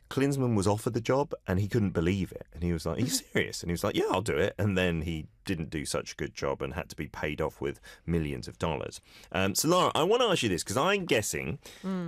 Klinsmann was offered the job and he couldn't believe it. And he was like, are you serious? And he was like, yeah, I'll do it. And then he didn't do such a good job and had to be paid off with millions of dollars. So, Lara, I want to ask you this because I'm guessing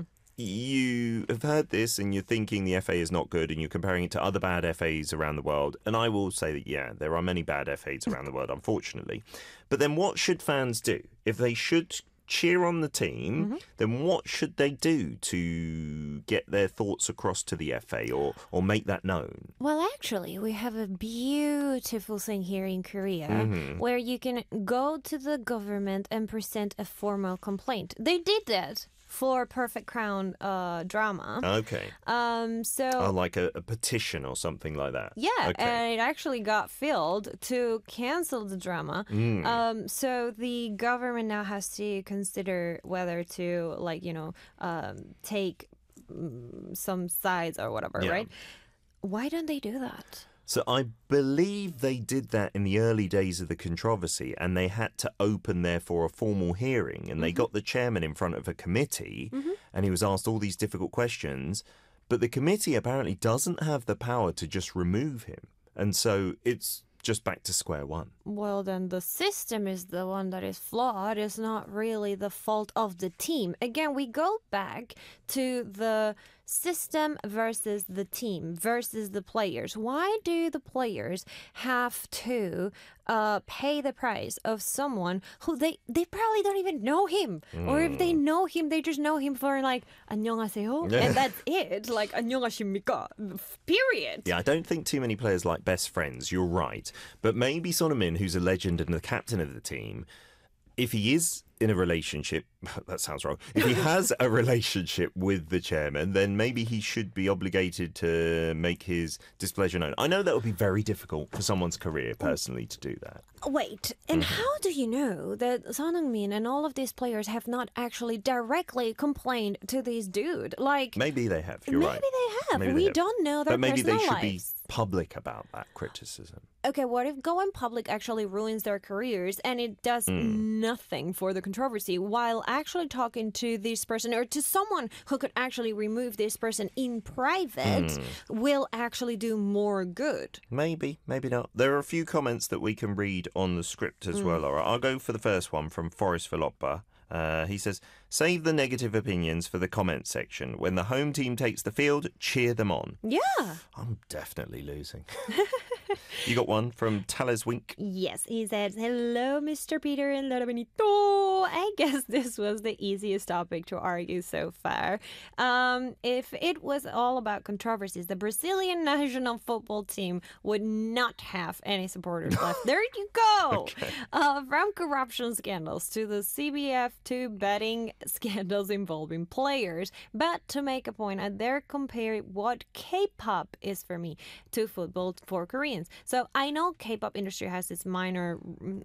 you have heard this and you're thinking the FA is not good and you're comparing it to other bad FAs around the world. And I will say that, yeah, there are many bad FAs around the world, unfortunately. But then what should fans do? If they should cheer on the team, then what should they do to get their thoughts across to the FA or make that known? Well, actually, we have a beautiful thing here in Korea where you can go to the government and present a formal complaint. They did that for Perfect Crown drama. Okay. So like a petition or something like that. Yeah, Okay. and it actually got filled to cancel the drama. So the government now has to consider whether to, take some sides or whatever, Yeah. right? Why don't they do that? So I believe they did that in the early days of the controversy, and they had to open, therefore, a formal hearing, and they got the chairman in front of a committee, and he was asked all these difficult questions, but the committee apparently doesn't have the power to just remove him, and so it's just back to square one. Well, then the system is the one that is flawed. It's not really the fault of the team. Again, we go back to the system versus the team versus the players. Why do the players have to pay the price of someone who they probably don't even know him? Or if they know him, they just know him for like 안녕하세요, and that's it. Like 안녕하십니까, period. Yeah, I don't think too many players like best friends, you're right. But maybe Son Heung-min, who's a legend and the captain of the team, if he is in a relationship, that sounds wrong, if he has a relationship with the chairman, then maybe he should be obligated to make his displeasure known. I know that would be very difficult for someone's career, personally, to do that. Wait, and how do you know that Son Heung-min and all of these players have not actually directly complained to this dude? Like, Maybe they have, you're right. Maybe they have. Maybe they We have. don't know their But maybe they personal should be lives. public about that criticism. Okay, what if going public actually ruins their careers and it does nothing for the controversy, while actually talking to this person or to someone who could actually remove this person in private will actually do more good? Maybe, maybe not. There are a few comments that we can read on the script as well, Laura. I'll go for the first one from Forrest Philoppa. He says, save the negative opinions for the comment section. When the home team takes the field, cheer them on. Yeah. I'm definitely losing. You got one from Tales Wink. Yes, he said, hello, Mr. Peter and Laura Benito. I guess this was the easiest topic to argue so far. If it was all about controversies, the Brazilian national football team would not have any supporters left. There you go. Okay. From corruption scandals to the CBF to betting scandals involving players. But to make a point, they're comparing what K-pop is for me to football for Koreans. So I know K-pop industry has its minor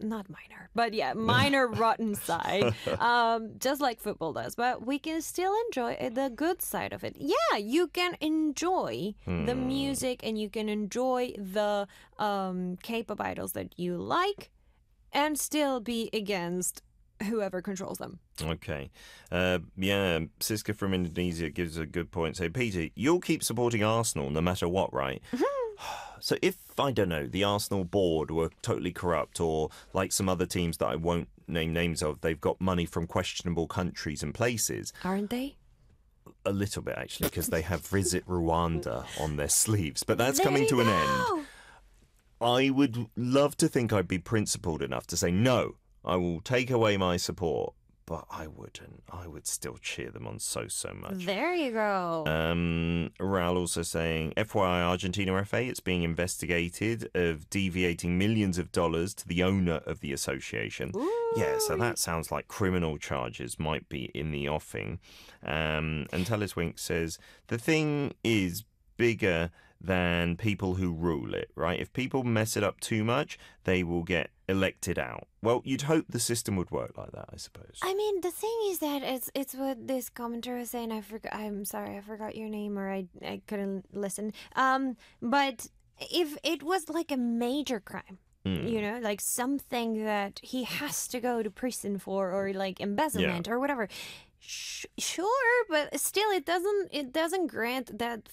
rotten side, just like football does. But we can still enjoy the good side of it. Yeah, you can enjoy the music and you can enjoy the K-pop idols that you like and still be against whoever controls them. Okay. Siska from Indonesia gives a good point. So, Peter, you'll keep supporting Arsenal no matter what, right? So if, I don't know, the Arsenal board were totally corrupt, or like some other teams that I won't name names of, they've got money from questionable countries and places. Aren't they? A little bit, actually, because they have Visit Rwanda on their sleeves. But that's There coming you to an go. end. I would love to think I'd be principled enough to say, no, I will take away my support. But I wouldn't. I would still cheer them on so much. There you go. Raul also saying, FYI, Argentina FA, it's being investigated of deviating millions of dollars to the owner of the association. Ooh. Yeah, so that sounds like criminal charges might be in the offing. And Tales Wink says, the thing is bigger than people who rule it, right? If people mess it up too much, they will get elected out. Well, you'd hope the system would work like that, I suppose. I mean, the thing is that it's what this commenter was saying. I'm sorry, I forgot your name, or I couldn't listen. But if it was like a major crime, you know, like something that he has to go to prison for, or like embezzlement or whatever. Sure, but still, it doesn't grant that